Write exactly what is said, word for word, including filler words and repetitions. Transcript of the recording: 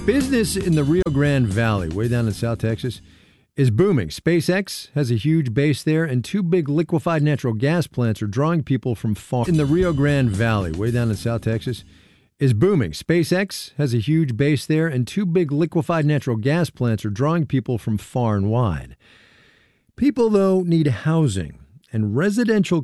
Business in the Rio Grande Valley, way down in South Texas, is booming. SpaceX has a huge base there, and two big liquefied natural gas plants are drawing people from far. In the Rio Grande Valley, way down in South Texas, is booming. SpaceX has a huge base there, and two big liquefied natural gas plants are drawing people from far and wide. People, though, need housing, and residential